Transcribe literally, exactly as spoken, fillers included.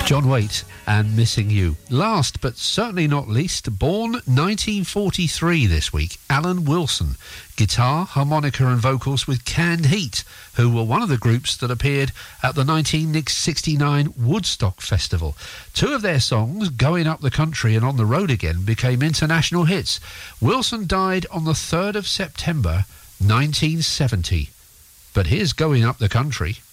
John Waite and Missing You. Last but certainly not least, born nineteen forty-three this week, Alan Wilson. Guitar, harmonica and vocals with Canned Heat, who were one of the groups that appeared at the nineteen sixty-nine Woodstock Festival. Two of their songs, Going Up the Country and On the Road Again, became international hits. Wilson died on the third of September nineteen seventy. But here's Going Up the Country.